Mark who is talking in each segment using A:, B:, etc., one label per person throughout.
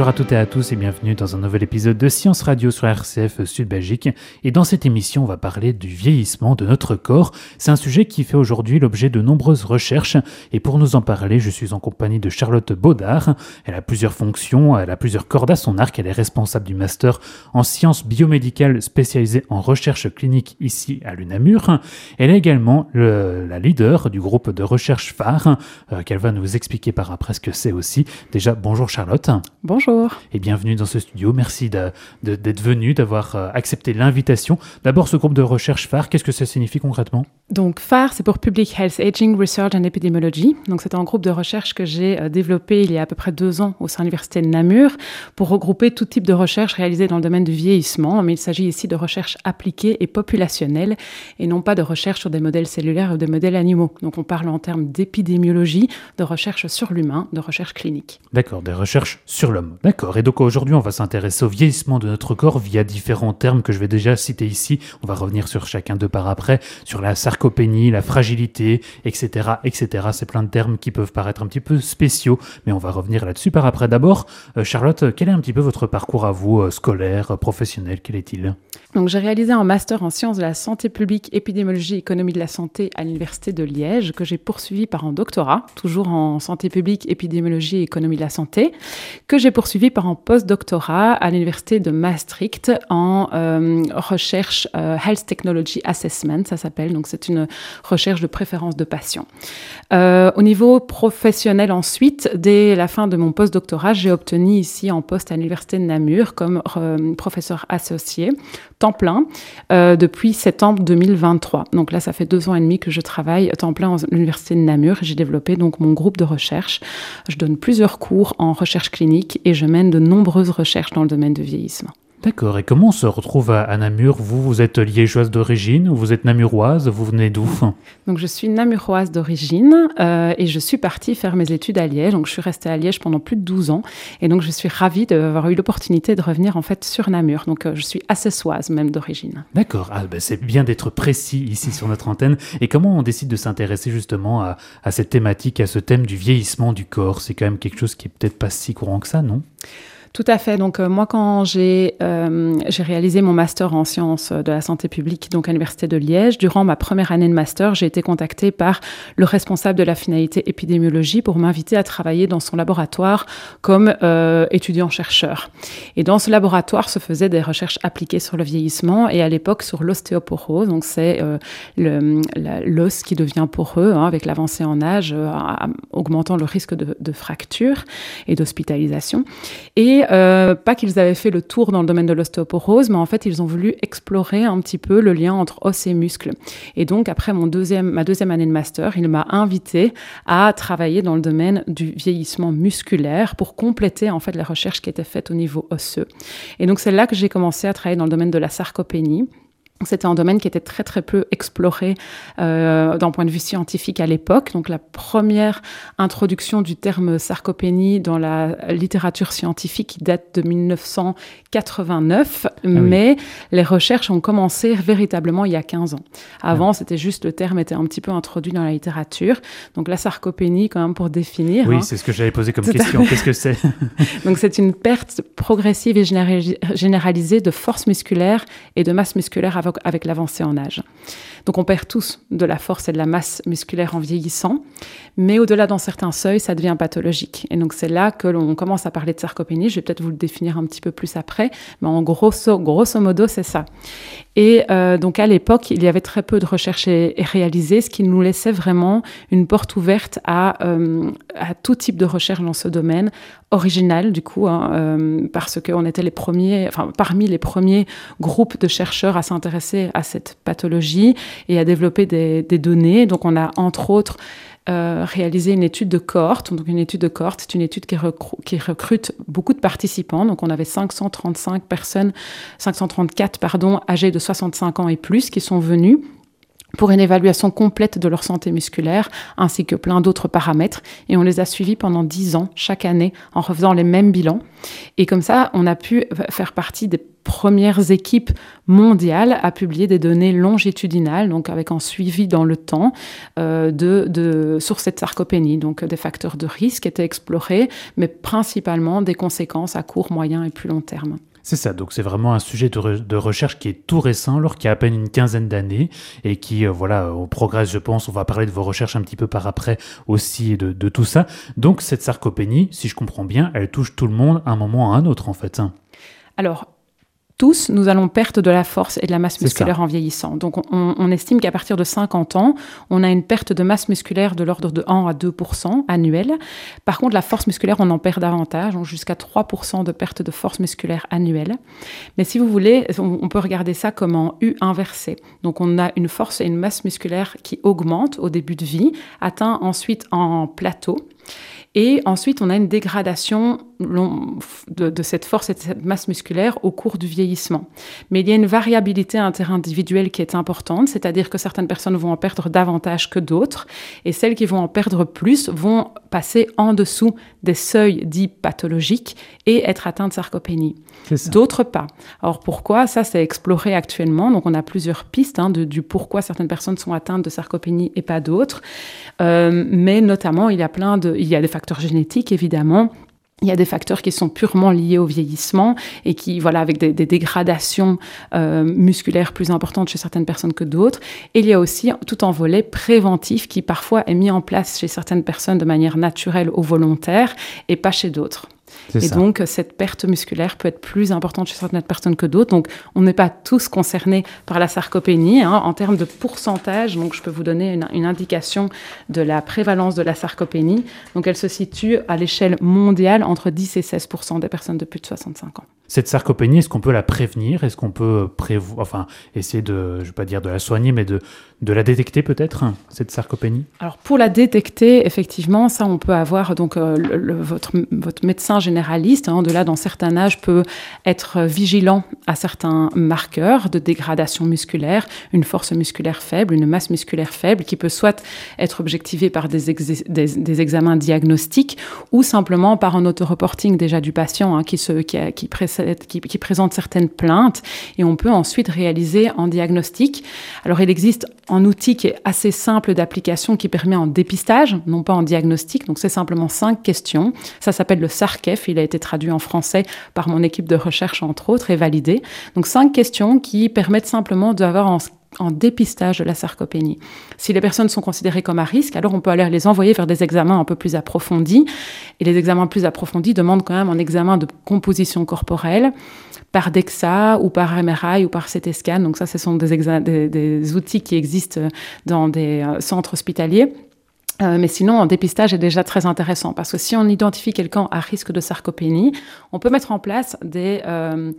A: Bonjour à toutes et à tous et bienvenue dans un nouvel épisode de Science Radio sur RCF Sud-Belgique. Et dans cette émission, on va parler du vieillissement de notre corps. C'est un sujet qui fait aujourd'hui l'objet de nombreuses recherches. Et pour nous en parler, je suis en compagnie de Charlotte Baudard. Elle a plusieurs fonctions, elle a plusieurs cordes à son arc. Elle est responsable du master en sciences biomédicales spécialisée en recherche clinique ici à l'UNAMUR. Elle est également la leader du groupe de recherche phare qu'elle va nous expliquer par après ce que c'est aussi. Déjà, bonjour Charlotte.
B: Bonjour.
A: Et bienvenue dans ce studio. Merci d'être venu, d'avoir accepté l'invitation. D'abord, ce groupe de recherche phare, qu'est-ce que ça signifie concrètement ?
B: Donc phare, c'est pour Public Health Aging Research and Epidemiology. Donc c'est un groupe de recherche que j'ai développé il y a à peu près 2 ans au sein de l'université de Namur pour regrouper tout type de recherche réalisée dans le domaine du vieillissement. Mais il s'agit ici de recherche appliquée et populationnelle et non pas de recherche sur des modèles cellulaires ou des modèles animaux. Donc on parle en termes d'épidémiologie, de recherche sur l'humain, de recherche clinique.
A: D'accord, des recherches sur l'homme. D'accord. Et donc aujourd'hui, on va s'intéresser au vieillissement de notre corps via différents termes que je vais déjà citer ici. On va revenir sur chacun d'eux par après, sur la sarcopénie, la fragilité, etc., etc. C'est plein de termes qui peuvent paraître un petit peu spéciaux, mais on va revenir là-dessus par après. D'abord, Charlotte, quel est un petit peu votre parcours à vous, scolaire, professionnel, quel est-il ?
B: Donc, j'ai réalisé un master en sciences de la santé publique, épidémiologie et économie de la santé à l'université de Liège, que j'ai poursuivi par un doctorat, toujours en santé publique, épidémiologie et économie de la santé, que j'ai poursuivi par un post-doctorat à l'université de Maastricht en recherche Health Technology Assessment, ça s'appelle. Donc, c'est une recherche de préférence de patients. Au niveau professionnel ensuite, dès la fin de mon post-doctorat, j'ai obtenu ici un poste à l'université de Namur comme professeur associé, temps plein, depuis septembre 2023. Donc là, ça fait 2 ans et demi que je travaille temps plein à l'université de Namur. J'ai développé donc mon groupe de recherche. Je donne plusieurs cours en recherche clinique et je mène de nombreuses recherches dans le domaine du vieillissement.
A: D'accord. Et comment on se retrouve à Namur ? Vous êtes liégeoise d'origine ou vous êtes namuroise ? Vous venez d'où ?
B: Donc, je suis namuroise d'origine et je suis partie faire mes études à Liège. Donc, je suis restée à Liège pendant plus de 12 ans. Et donc, je suis ravie d'avoir eu l'opportunité de revenir en fait sur Namur. Donc, je suis assessoise même d'origine.
A: D'accord. C'est bien d'être précis ici sur notre antenne. Et comment on décide de s'intéresser justement à cette thématique, à ce thème du vieillissement du corps ? C'est quand même quelque chose qui est peut-être pas si courant que ça, non ?
B: Tout à fait. Donc, moi, quand j'ai réalisé mon master en sciences de la santé publique donc à l'université de Liège, durant ma première année de master, j'ai été contactée par le responsable de la finalité épidémiologie pour m'inviter à travailler dans son laboratoire comme étudiant-chercheur. Et dans ce laboratoire se faisaient des recherches appliquées sur le vieillissement et à l'époque sur l'ostéoporose. Donc, c'est l'os qui devient poreux avec l'avancée en âge, augmentant le risque de fracture et d'hospitalisation. Et pas qu'ils avaient fait le tour dans le domaine de l'ostéoporose, mais en fait, ils ont voulu explorer un petit peu le lien entre os et muscles. Et donc, après ma deuxième année de master, il m'a invité à travailler dans le domaine du vieillissement musculaire pour compléter en fait les recherches qui étaient faites au niveau osseux. Et donc, c'est là que j'ai commencé à travailler dans le domaine de la sarcopénie. C'était un domaine qui était très, très peu exploré d'un point de vue scientifique à l'époque. Donc, la première introduction du terme sarcopénie dans la littérature scientifique qui date de 1989, mais les recherches ont commencé véritablement il y a 15 ans. Avant, c'était juste le terme était un petit peu introduit dans la littérature. Donc, la sarcopénie, quand même, pour définir.
A: Oui, c'est ce que j'avais posé comme question. Qu'est-ce que c'est ?
B: Donc, c'est une perte progressive et généralisée de force musculaire et de masse musculaire avec l'avancée en âge. Donc, on perd tous de la force et de la masse musculaire en vieillissant, mais au-delà d'un certain seuil, ça devient pathologique. Et donc, c'est là que l'on commence à parler de sarcopénie. Je vais peut-être vous le définir un petit peu plus après, mais en grosso modo, c'est ça. Et donc, à l'époque, il y avait très peu de recherches réalisées, ce qui nous laissait vraiment une porte ouverte à tout type de recherche dans ce domaine, original du coup, parce qu'on était parmi les premiers groupes de chercheurs à s'intéresser à cette pathologie et à développer des données. Donc, on a entre autres réalisé une étude de cohorte. Donc, une étude de cohorte, c'est une étude qui recrute beaucoup de participants. Donc, on avait 534 âgés de 65 ans et plus qui sont venus pour une évaluation complète de leur santé musculaire, ainsi que plein d'autres paramètres. Et on les a suivis pendant 10 ans, chaque année, en refaisant les mêmes bilans. Et comme ça, on a pu faire partie des premières équipes mondiales à publier des données longitudinales, donc avec un suivi dans le temps sur cette sarcopénie. Donc des facteurs de risque étaient explorés, mais principalement des conséquences à court, moyen et plus long terme.
A: C'est ça, donc c'est vraiment un sujet de recherche qui est tout récent, alors qui a à peine une quinzaine d'années et qui, on progresse, je pense. On va parler de vos recherches un petit peu par après aussi de tout ça. Donc cette sarcopénie, si je comprends bien, elle touche tout le monde à un moment ou à un autre en fait.
B: Alors, tous, nous allons perdre de la force et de la masse musculaire en vieillissant. Donc, on estime qu'à partir de 50 ans, on a une perte de masse musculaire de l'ordre de 1 à 2% annuel. Par contre, la force musculaire, on en perd davantage, donc jusqu'à 3% de perte de force musculaire annuelle. Mais si vous voulez, on peut regarder ça comme en U inversé. Donc, on a une force et une masse musculaire qui augmentent au début de vie, atteint ensuite en plateau. Et ensuite, on a une dégradation de cette force et de cette masse musculaire au cours du vieillissement. Mais il y a une variabilité interindividuelle qui est importante, c'est-à-dire que certaines personnes vont en perdre davantage que d'autres, et celles qui vont en perdre plus vont passer en dessous des seuils dits pathologiques et être atteintes de sarcopénie. D'autres pas. Alors pourquoi ? Ça, c'est exploré actuellement. Donc on a plusieurs pistes du pourquoi certaines personnes sont atteintes de sarcopénie et pas d'autres. Mais notamment, il y a des facteurs génétiques, évidemment. Il y a des facteurs qui sont purement liés au vieillissement et qui, avec des dégradations musculaires plus importantes chez certaines personnes que d'autres. Et il y a aussi tout un volet préventif qui parfois est mis en place chez certaines personnes de manière naturelle ou volontaire et pas chez d'autres. Donc, cette perte musculaire peut être plus importante chez certaines personnes que d'autres. Donc, on n'est pas tous concernés par la sarcopénie. En termes de pourcentage, donc je peux vous donner une indication de la prévalence de la sarcopénie. Donc, elle se situe à l'échelle mondiale entre 10 et 16% des personnes de plus de 65 ans.
A: Cette sarcopénie, est-ce qu'on peut la prévenir ? Est-ce qu'on peut essayer de, je ne vais pas dire de la soigner, mais de la détecter peut-être, cette sarcopénie ?
B: Alors, pour la détecter, effectivement, ça, on peut avoir donc votre médecin généraliste, de là, dans certains âges, peut être vigilant à certains marqueurs de dégradation musculaire, une force musculaire faible, une masse musculaire faible, qui peut soit être objectivée par des examens diagnostiques ou simplement par un autoreporting déjà du patient qui présente certaines plaintes, et on peut ensuite réaliser un diagnostic. Alors, il existe un outil qui est assez simple d'application qui permet un dépistage, non pas en diagnostic. Donc, c'est simplement 5 questions. Ça s'appelle le SARCEF. Il a été traduit en français par mon équipe de recherche, entre autres, et validé. Donc, 5 questions qui permettent simplement d'avoir en dépistage de la sarcopénie. Si les personnes sont considérées comme à risque, alors on peut aller les envoyer vers des examens un peu plus approfondis. Et les examens plus approfondis demandent quand même un examen de composition corporelle par DEXA ou par MRI ou par CT scan. Donc ça, ce sont des outils qui existent dans des centres hospitaliers. Mais sinon, un dépistage est déjà très intéressant parce que si on identifie quelqu'un à risque de sarcopénie, on peut mettre en place de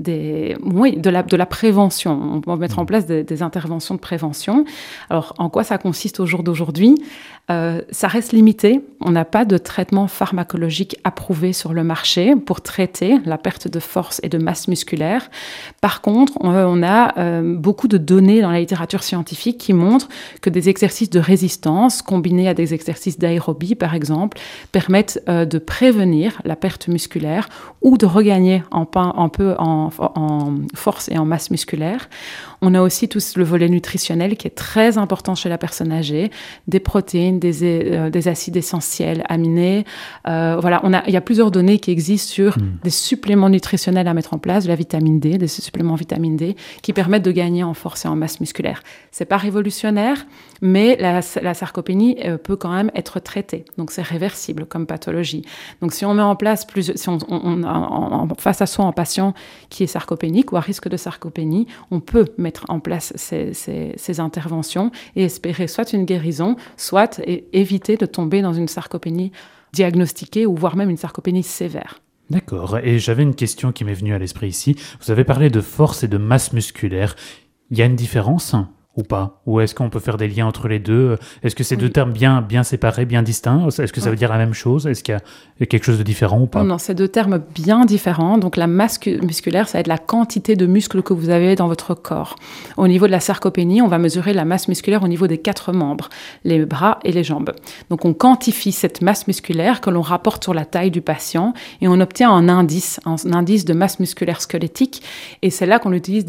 B: la prévention. On peut mettre en place des interventions de prévention. Alors, en quoi ça consiste au jour d'aujourd'hui ? Ça reste limité. On n'a pas de traitement pharmacologique approuvé sur le marché pour traiter la perte de force et de masse musculaire. Par contre, on a beaucoup de données dans la littérature scientifique qui montrent que des exercices de résistance combinés à des exercices d'aérobie, par exemple, permettent de prévenir la perte musculaire ou de regagner un peu en force et en masse musculaire. On a aussi tout le volet nutritionnel qui est très important chez la personne âgée, des protéines, des acides essentiels aminés. Il y a plusieurs données qui existent sur des suppléments nutritionnels à mettre en place, de la vitamine D, des suppléments vitamine D, qui permettent de gagner en force et en masse musculaire. C'est pas révolutionnaire, mais la sarcopénie peut quand même être traitée. Donc, c'est réversible comme pathologie. Donc, si on met en place si on a face à soi un patient qui est sarcopénique ou à risque de sarcopénie, on peut mettre en place ces interventions et espérer soit une guérison, soit éviter de tomber dans une sarcopénie diagnostiquée ou voire même une sarcopénie sévère.
A: D'accord. Et j'avais une question qui m'est venue à l'esprit ici. Vous avez parlé de force et de masse musculaire. Il y a une différence ? ou pas? Ou est-ce qu'on peut faire des liens entre les deux? Est-ce que c'est deux termes bien séparés, bien distincts? Est-ce que ça veut dire la même chose? Est-ce qu'il y a quelque chose de différent ou pas?
B: Non, c'est deux termes bien différents. Donc la masse musculaire, ça va être la quantité de muscles que vous avez dans votre corps. Au niveau de la sarcopénie, on va mesurer la masse musculaire au niveau des 4 membres, les bras et les jambes. Donc on quantifie cette masse musculaire que l'on rapporte sur la taille du patient et on obtient un indice de masse musculaire squelettique. Et c'est là qu'on utilise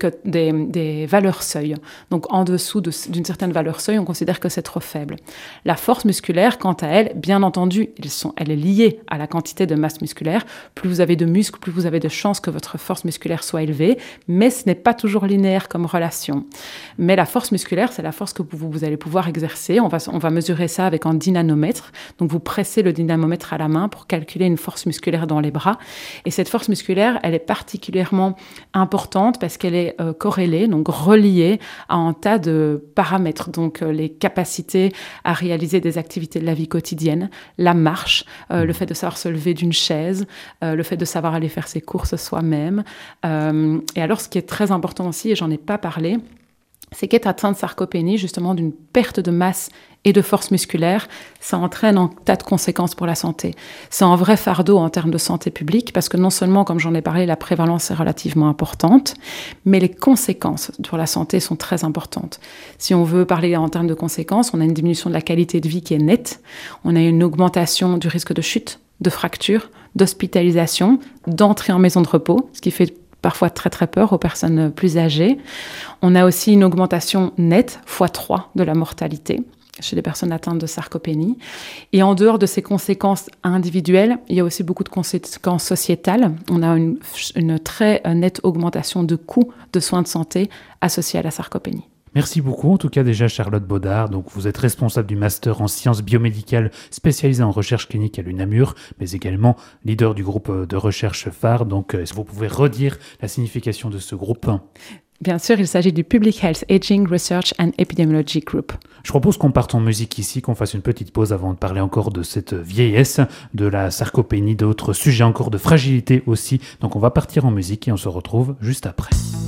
B: des valeurs seuil. Donc, en dessous d'une certaine valeur seuil, on considère que c'est trop faible. La force musculaire, quant à elle, bien entendu, elle est liée à la quantité de masse musculaire. Plus vous avez de muscles, plus vous avez de chances que votre force musculaire soit élevée. Mais ce n'est pas toujours linéaire comme relation. Mais la force musculaire, c'est la force que vous allez pouvoir exercer. On va mesurer ça avec un dynanomètre. Donc, vous pressez le dynamomètre à la main pour calculer une force musculaire dans les bras. Et cette force musculaire, elle est particulièrement importante parce qu'elle est corrélée, donc reliée à un tas de paramètres, donc les capacités à réaliser des activités de la vie quotidienne, la marche, le fait de savoir se lever d'une chaise, le fait de savoir aller faire ses courses soi-même. Et alors, ce qui est très important aussi, et j'en ai pas parlé, c'est qu'être atteint de sarcopénie, justement d'une perte de masse et de force musculaire, ça entraîne un tas de conséquences pour la santé. C'est un vrai fardeau en termes de santé publique parce que non seulement, comme j'en ai parlé, la prévalence est relativement importante, mais les conséquences pour la santé sont très importantes. Si on veut parler en termes de conséquences, on a une diminution de la qualité de vie qui est nette, on a une augmentation du risque de chute, de fracture, d'hospitalisation, d'entrée en maison de repos, ce qui fait parfois très très peur aux personnes plus âgées. On a aussi une augmentation nette, x3, de la mortalité chez les personnes atteintes de sarcopénie. Et en dehors de ces conséquences individuelles, il y a aussi beaucoup de conséquences sociétales. On a une très nette augmentation de coûts de soins de santé associés à la sarcopénie.
A: Merci beaucoup, en tout cas déjà Charlotte Baudard. Donc vous êtes responsable du master en sciences biomédicales spécialisé en recherche clinique à l'UNAMUR, mais également leader du groupe de recherche phare. Donc est-ce que vous pouvez redire la signification de ce groupe ?
B: Bien sûr, il s'agit du Public Health Aging Research and Epidemiology Group.
A: Je propose qu'on parte en musique ici, qu'on fasse une petite pause avant de parler encore de cette vieillesse, de la sarcopénie, d'autres sujets encore de fragilité aussi. Donc on va partir en musique et on se retrouve juste après.